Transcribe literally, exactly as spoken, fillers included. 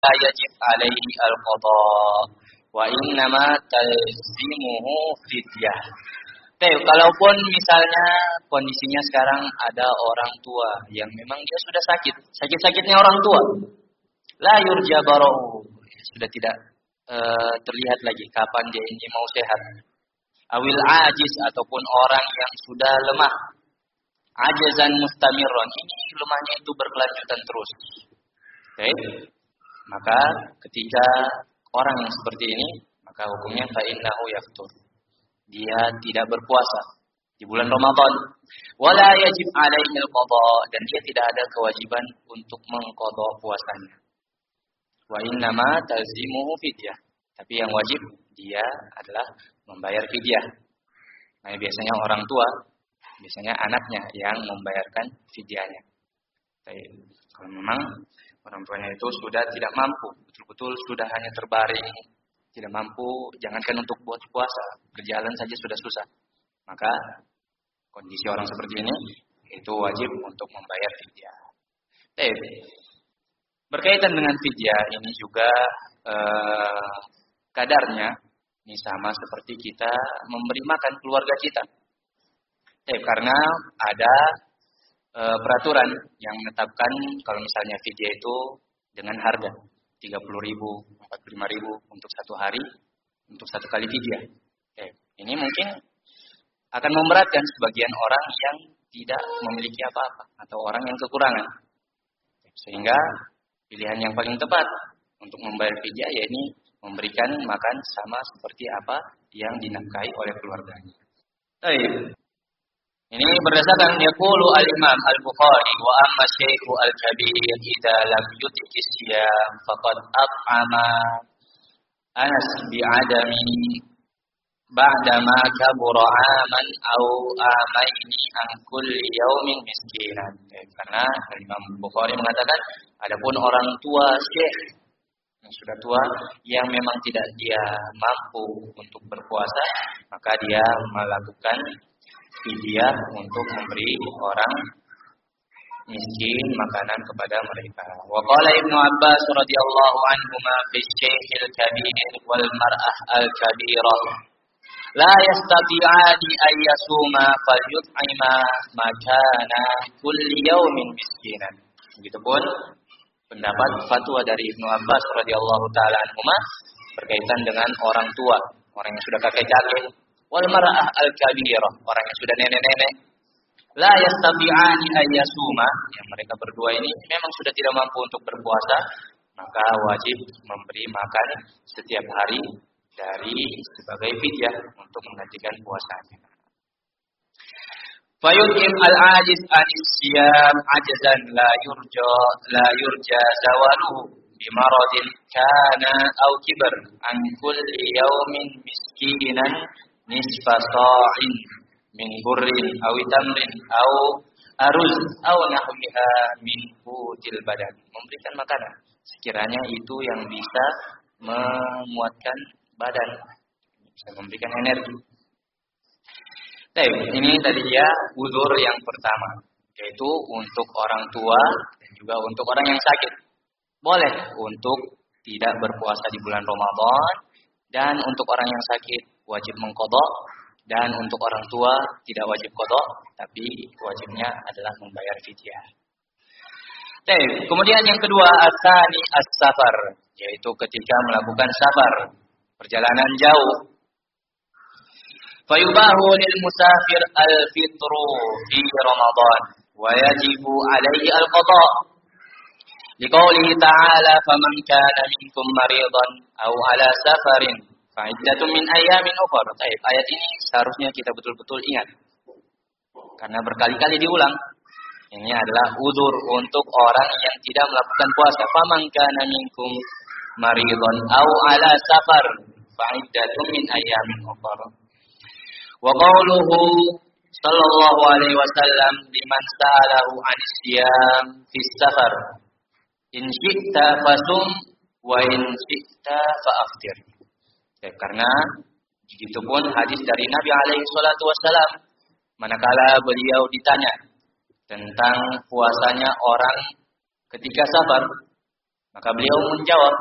la yajib alaihi al-qada wa innama talzimuhu fidyah. Oke, kalaupun misalnya kondisinya sekarang ada orang tua yang memang dia sudah sakit, sakit-sakitnya orang tua, la yurja bara'u, sudah tidak uh, terlihat lagi kapan dia ini mau sehat. Awil ajiz, ataupun orang yang sudah lemah, ajazan mustamirron, ini lemahnya itu berkelanjutan terus. Oke, maka ketika orang yang seperti ini, maka hukumnya fa innahu yaftur, dia tidak berpuasa di bulan Ramadan. Wala yajib alaihi al-qada, dan dia tidak ada kewajiban untuk mengqada puasanya. Wa innama talzimuhu fidyah, tapi yang wajib dia adalah membayar fidyah. Nah, biasanya orang tua, biasanya anaknya yang membayarkan fidyahnya. Tapi kalau memang orang tuanya itu sudah tidak mampu, betul-betul sudah hanya terbaring, tidak mampu, jangankan untuk buat puasa, berjalan saja sudah susah, maka kondisi orang seperti ini itu wajib untuk membayar fidyah. Tapi berkaitan dengan fidyah ini juga eh, kadarnya ini sama seperti kita memberi makan keluarga kita. Eh, karena ada e, peraturan yang menetapkan kalau misalnya fidyah itu dengan harga tiga puluh ribu, empat puluh lima ribu untuk satu hari, untuk satu kali fidyah. Eh, ini mungkin akan memberatkan sebagian orang yang tidak memiliki apa-apa atau orang yang kekurangan. Sehingga pilihan yang paling tepat untuk membayar fidyah yakni memberikan makan sama seperti apa yang dinafkahi oleh keluarganya. Baik. Ini berdasarkan yaqulu al-Imam Al-Bukhari wa amma Syekhu al-Kabir idza lam yutik siyam faqad at'ama Anas bi'adami ba'da ma kabura aman aw amaini an kulli yaumin miskinan. Karena Imam Bukhari mengatakan adapun orang tua syekh yang sudah tua yang memang tidak dia mampu untuk berpuasa, maka dia melakukan fidyah untuk memberi orang miskin makanan kepada mereka. Wa qala Ibnu Abbas radhiyallahu anhuma fi syaikhil kabir wal mar'ah al kabirah la yastati'ani ay yasuma falyut'ima makana kulli yaumin miskinan. Begitupun pendapat fatwa dari Ibnu Abbas radhiyallahu taala anhuma berkaitan dengan orang tua, orang yang sudah kakek-kakek, wal mar'ah al-kabirah, orang yang sudah nenek-nenek, la yastabi'ani ayyasuma, yang mereka berdua ini memang sudah tidak mampu untuk berpuasa, maka wajib memberi makan setiap hari dari sebagai fidyah untuk menggantikan puasanya. Fayutim al-ajiz anis siyam ajzan la yurja la yurja zawaluhu bimaradin kana aw kibar an kulli yawmin miskinan nisfa sa'in min burrin aw tamrin aw aruz aw nahwiha min qutil badan. Memberikan makanan sekiranya itu yang bisa menguatkan badan, bisa memberikan energi. Baik, ini tadi ya uzur yang pertama, yaitu untuk orang tua dan juga untuk orang yang sakit. Boleh untuk tidak berpuasa di bulan Ramadan, dan untuk orang yang sakit wajib mengqadha, dan untuk orang tua tidak wajib qadha, tapi wajibnya adalah membayar fidyah. Baik, kemudian yang kedua asani as-safar, yaitu ketika melakukan safar, perjalanan jauh. Fayubahu lil musafir al-fitru fi Ramadan wa yajibu alaihi al-qada. Liqaulihi ta'ala faman kana minkum maridan aw ala safarin fa iddatun min ayyamin ukhra. Baik, ayat ini seharusnya kita betul-betul ingat. Karena berkali-kali diulang. Ini adalah uzur untuk orang yang tidak melakukan puasa. Faman kana minkum maridan aw ala safar fa iddatun min ayyamin ukhra. Wa qawluhu sallallahu alaihi wasallam liman sa'alahu 'anis siyam fi safar in syi'ta fasum wa in syi'ta fa'aftir. Ya, karena begitu pun hadis dari Nabi alaihi salatu wasallam manakala beliau ditanya tentang puasanya orang ketika safar, Maka beliau menjawab,